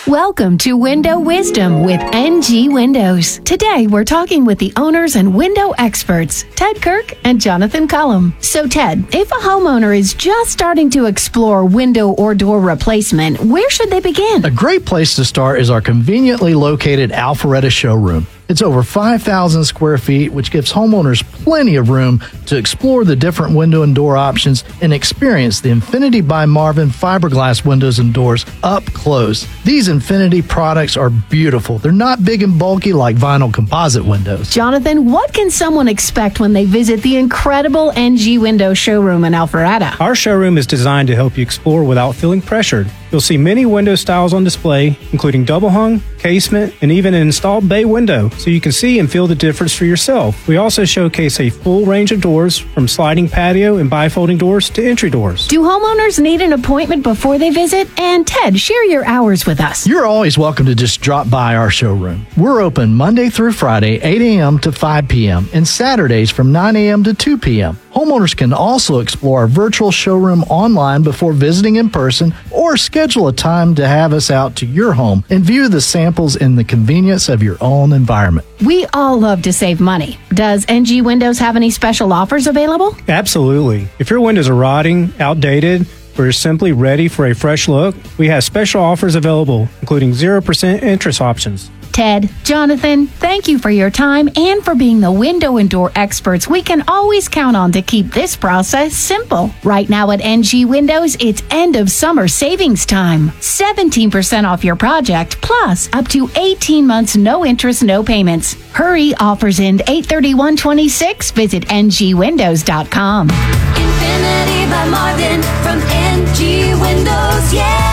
Welcome to Window Wisdom with NG Windows. Today, we're talking with the owners and window experts, Ted Kirk and Jonathan Cullum. So, Ted, if a homeowner is just starting to explore window or door replacement, where should they begin? A great place to start is our conveniently located Alpharetta showroom. It's over 5,000 square feet, which gives homeowners plenty of room to explore the different window and door options and experience the Infinity by Marvin fiberglass windows and doors up close. These Infinity products are beautiful. They're not big and bulky like vinyl composite windows. Jonathan, what can someone expect when they visit the incredible NG Window showroom in Alpharetta? Our showroom is designed to help you explore without feeling pressured. You'll see many window styles on display, including double hung, casement, and even an installed bay window, so you can see and feel the difference for yourself. We also showcase a full range of doors, from sliding patio and bifolding doors to entry doors. Do homeowners need an appointment before they visit? And Ted, share your hours with us. You're always welcome to just drop by our showroom. We're open Monday through Friday, 8 a.m. to 5 p.m., and Saturdays from 9 a.m. to 2 p.m. Homeowners can also explore our virtual showroom online before visiting in person, or schedule a time to have us out to your home and view the samples in the convenience of your own environment. We all love to save money. Does NG Windows have any special offers available? Absolutely. If your windows are rotting, outdated, or simply ready for a fresh look, we have special offers available, including 0% interest options. Ted, Jonathan, thank you for your time and for being the window and door experts we can always count on to keep this process simple. Right now at NG Windows, it's end of summer savings time. 17% off your project, plus up to 18 months no interest, no payments. Hurry, offers end 8/31/26. Visit ngwindows.com. Infinity by Marvin from NG Windows, yeah!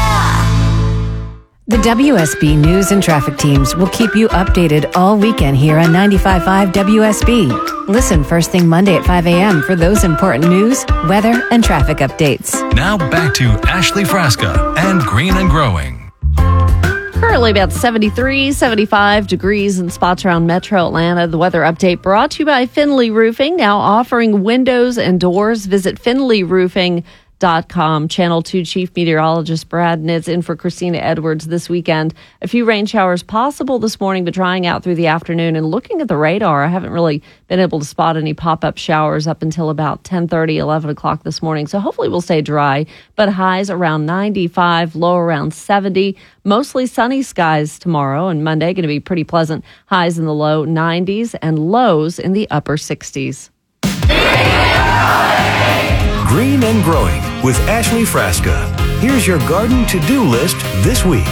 The WSB News and Traffic teams will keep you updated all weekend here on 95.5 WSB. Listen first thing Monday at 5 a.m. for those important news, weather, and traffic updates. Now back to Ashley Frasca and Green and Growing. Currently about 73, 75 degrees in spots around Metro Atlanta. The weather update brought to you by Finley Roofing, now offering windows and doors. Visit finleyroofing.com. Channel 2 Chief Meteorologist Brad Nitz in for Christina Edwards this weekend. A few rain showers possible this morning, but drying out through the afternoon. And looking at the radar, I haven't really been able to spot any pop-up showers up until about 10:30, 11 o'clock this morning. So hopefully we'll stay dry, but highs around 95, low around 70. Mostly sunny skies tomorrow and Monday, going to be pretty pleasant. Highs in the low 90s and lows in the upper 60s. Green and Growing with Ashley Frasca. Here's your garden to-do list this week.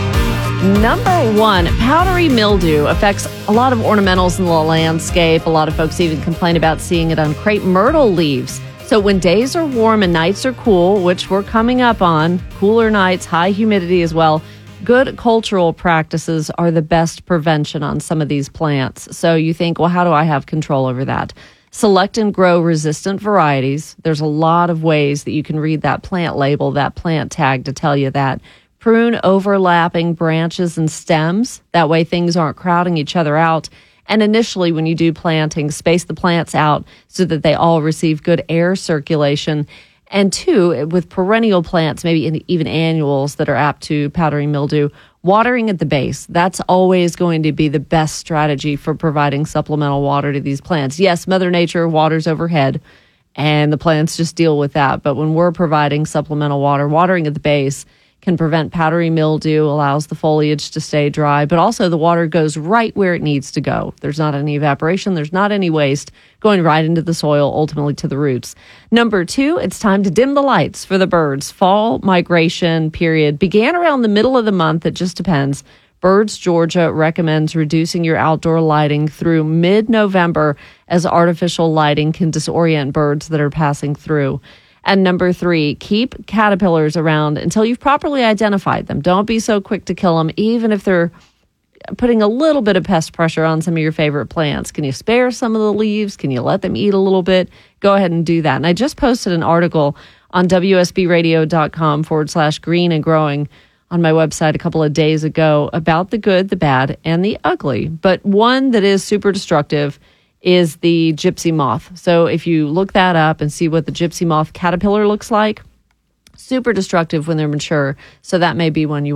Number one, powdery mildew affects a lot of ornamentals in the landscape. A lot of folks even complain about seeing it on crepe myrtle leaves. So when days are warm and nights are cool, which we're coming up on, cooler nights, high humidity as well, good cultural practices are the best prevention on some of these plants. So you think, well, how do I have control over that? Select and grow resistant varieties. There's a lot of ways that you can read that plant label, that plant tag to tell you that. Prune overlapping branches and stems. That way things aren't crowding each other out. And initially when you do planting, space the plants out so that they all receive good air circulation. And two, with perennial plants, maybe even annuals that are apt to powdery mildew, watering at the base. That's always going to be the best strategy for providing supplemental water to these plants. Yes, Mother Nature waters overhead, and the plants just deal with that. But when we're providing supplemental water, watering at the base can prevent powdery mildew, allows the foliage to stay dry, but also the water goes right where it needs to go. There's not any evaporation, there's not any waste going right into the soil, ultimately to the roots. Number two, it's time to dim the lights for the birds. Fall migration period began around the middle of the month. It just depends. Birds Georgia recommends reducing your outdoor lighting through mid-November, as artificial lighting can disorient birds that are passing through. And number three, keep caterpillars around until you've properly identified them. Don't be so quick to kill them, even if they're putting a little bit of pest pressure on some of your favorite plants. Can you spare some of the leaves? Can you let them eat a little bit? Go ahead and do that. And I just posted an article on WSBradio.com/green and growing on my website a couple of days ago about the good, the bad, and the ugly. But one that is super destructive is the gypsy moth. So if you look that up and see what the gypsy moth caterpillar looks like, super destructive when they're mature. So that may be one you